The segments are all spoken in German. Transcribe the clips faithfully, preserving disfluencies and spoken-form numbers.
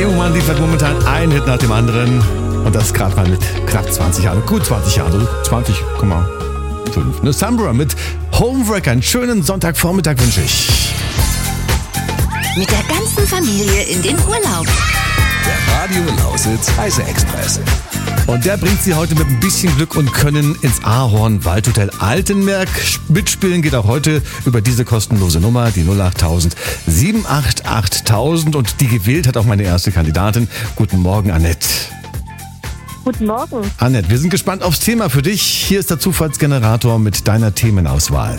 Mann liefert momentan einen Hit nach dem anderen. Und das gerade mal mit knapp zwanzig Jahren, gut zwanzig Jahren, zwanzig Komma fünf. Ne, Sambra mit Homewrecker. Einen schönen Sonntagvormittag wünsche ich. Mit der ganzen Familie in den Urlaub. Der Radio Lausitz Reise-Express. Und der bringt Sie heute mit ein bisschen Glück und Können ins Ahorn Waldhotel Altenberg. Mitspielen geht auch heute über diese kostenlose Nummer, die null acht tausend sieben acht acht tausend. Und die gewählt hat auch meine erste Kandidatin. Guten Morgen, Annette. Guten Morgen. Annette, wir sind gespannt aufs Thema für dich. Hier ist der Zufallsgenerator mit deiner Themenauswahl.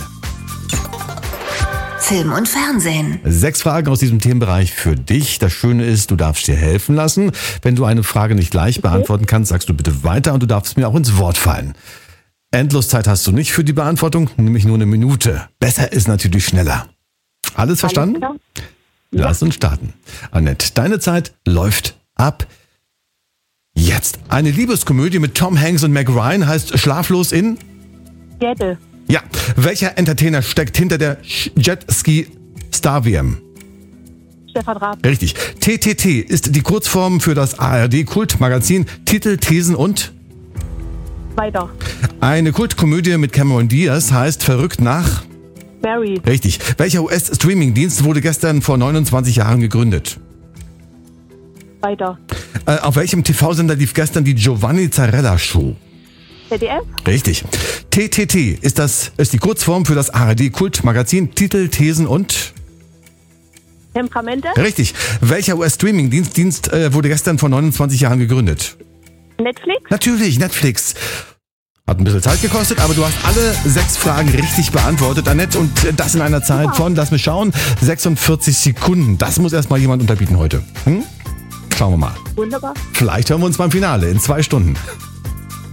Film und Fernsehen. Sechs Fragen aus diesem Themenbereich für dich. Das Schöne ist, du darfst dir helfen lassen. Wenn du eine Frage nicht gleich okay. beantworten kannst, sagst du bitte weiter und du darfst mir auch ins Wort fallen. Endloszeit hast du nicht für die Beantwortung, nämlich nur eine Minute. Besser ist natürlich schneller. Alles verstanden? Alles ja. Lass uns starten. Annette, deine Zeit läuft ab jetzt. Eine Liebeskomödie mit Tom Hanks und Meg Ryan heißt Schlaflos in? Seattle. Ja. Welcher Entertainer steckt hinter der Jetski Star W M? Stefan Raab. Richtig. T T T ist die Kurzform für das A R D-Kultmagazin Titel, Thesen und? Weiter. Eine Kultkomödie mit Cameron Diaz heißt Verrückt nach? Barry. Richtig. Welcher U S-Streaming-Dienst wurde gestern vor neunundzwanzig Jahren gegründet? Weiter. Äh, auf welchem T V-Sender lief gestern die Giovanni Zarella Show? Z D F. Richtig. T T T ist das ist die Kurzform für das A R D-Kultmagazin Titel, Thesen und? Temperamente. Richtig. Welcher U S-Streaming-Dienst Dienst, äh, wurde gestern vor neunundzwanzig Jahren gegründet? Netflix. Natürlich, Netflix. Hat ein bisschen Zeit gekostet, aber du hast alle sechs Fragen richtig beantwortet, Annette. Und das in einer Zeit ja. von, lass mich schauen, sechsundvierzig Sekunden. Das muss erstmal jemand unterbieten heute. Hm? Schauen wir mal. Wunderbar. Vielleicht hören wir uns beim Finale in zwei Stunden.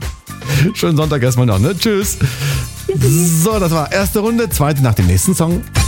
Schönen Sonntag erstmal noch, ne? Tschüss. So, das war erste Runde, zweite nach dem nächsten Song.